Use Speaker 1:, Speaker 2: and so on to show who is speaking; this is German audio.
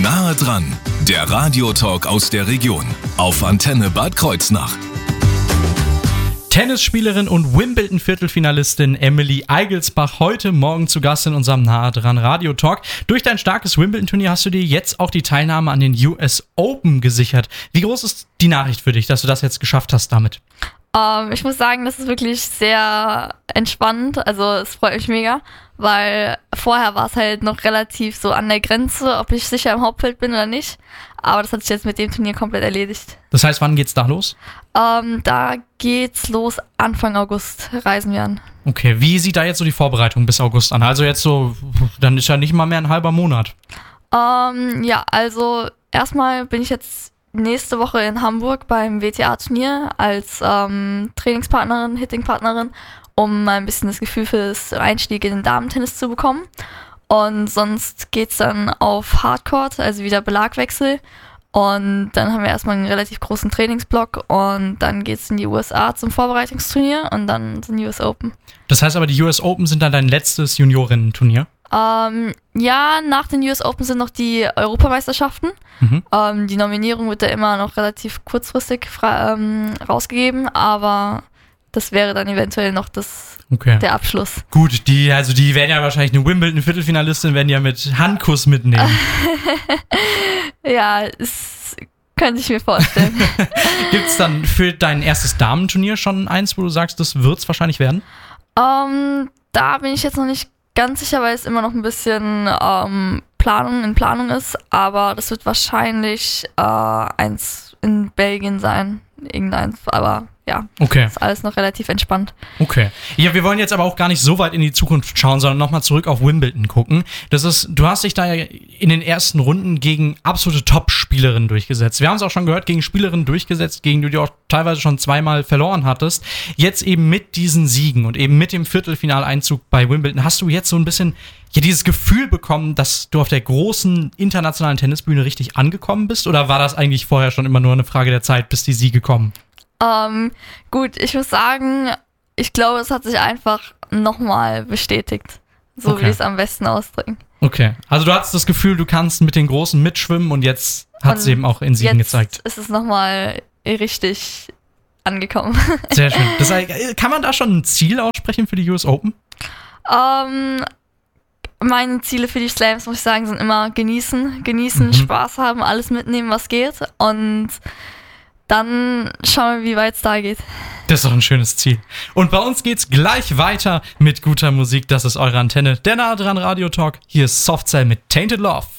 Speaker 1: Nahe dran, der Radiotalk aus der Region auf Antenne Bad Kreuznach.
Speaker 2: Tennisspielerin und Wimbledon-Viertelfinalistin Emily Eigelsbach heute Morgen zu Gast in unserem Nahe dran Radiotalk. Durch dein starkes Wimbledon-Turnier hast du dir jetzt auch die Teilnahme an den US Open gesichert. Wie groß ist die Nachricht für dich, dass du das jetzt geschafft hast damit?
Speaker 3: Ich muss sagen, das ist wirklich sehr entspannt. Also es freut mich mega, weil vorher war es halt noch relativ so an der Grenze, ob ich sicher im Hauptfeld bin oder nicht. Aber das hat sich jetzt mit dem Turnier komplett erledigt.
Speaker 2: Das heißt, wann geht's da los?
Speaker 3: Da geht's los, Anfang August reisen wir an.
Speaker 2: Okay, wie sieht da jetzt so die Vorbereitung bis August an? Also jetzt so, dann ist ja nicht mal mehr ein halber Monat.
Speaker 3: Ja, also erstmal bin ich jetzt nächste Woche in Hamburg beim WTA-Turnier als Trainingspartnerin, Hittingpartnerin, um mal ein bisschen das Gefühl für das Einstieg in den Damentennis zu bekommen. Und sonst geht's dann auf Hardcourt, also wieder Belagwechsel. Und dann haben wir erstmal einen relativ großen Trainingsblock und dann geht's in die USA zum Vorbereitungsturnier und dann sind US Open.
Speaker 2: Das heißt aber, die US Open sind dann dein letztes Juniorinnen-Turnier?
Speaker 3: Ja, nach den US Open sind noch die Europameisterschaften. Die Nominierung wird da immer noch relativ kurzfristig rausgegeben, aber das wäre dann eventuell noch der Abschluss.
Speaker 2: Gut, die werden ja wahrscheinlich eine Wimbledon-Viertelfinalistin, werden ja mit Handkuss mitnehmen.
Speaker 3: Ja, das könnte ich mir vorstellen.
Speaker 2: Gibt es dann für dein erstes Damenturnier schon eins, wo du sagst, das wird es wahrscheinlich werden?
Speaker 3: Da bin ich jetzt noch nicht ganz sicher, weil es immer noch ein bisschen Planung ist, aber das wird wahrscheinlich eins in Belgien sein, irgendeins, aber ja,
Speaker 2: okay.
Speaker 3: Ist alles noch relativ entspannt.
Speaker 2: Okay. Ja, wir wollen jetzt aber auch gar nicht so weit in die Zukunft schauen, sondern nochmal zurück auf Wimbledon gucken. Du hast dich da ja in den ersten Runden gegen absolute Top-Spielerinnen durchgesetzt. Wir haben es auch schon gehört, gegen Spielerinnen durchgesetzt, gegen die du auch teilweise schon zweimal verloren hattest. Jetzt eben mit diesen Siegen und eben mit dem Viertelfinaleinzug bei Wimbledon hast du jetzt so ein bisschen dieses Gefühl bekommen, dass du auf der großen internationalen Tennisbühne richtig angekommen bist? Oder war das eigentlich vorher schon immer nur eine Frage der Zeit, bis die Siege kommen?
Speaker 3: Gut, ich muss sagen, ich glaube, es hat sich einfach nochmal bestätigt. So
Speaker 2: Okay.
Speaker 3: will ich es am besten ausdrücken.
Speaker 2: Okay, also du hattest das Gefühl, du kannst mit den Großen mitschwimmen und jetzt hat es eben auch in Siegen gezeigt.
Speaker 3: Jetzt ist es nochmal richtig angekommen.
Speaker 2: Sehr schön. Das heißt, kann man da schon ein Ziel aussprechen für die US Open?
Speaker 3: Meine Ziele für die Slams, muss ich sagen, sind immer genießen, Spaß haben, alles mitnehmen, was geht und dann schauen wir, wie weit es da geht.
Speaker 2: Das ist doch ein schönes Ziel. Und bei uns geht's gleich weiter mit guter Musik. Das ist eure Antenne, der Nahe dran Radiotalk. Hier ist Softcell mit Tainted Love.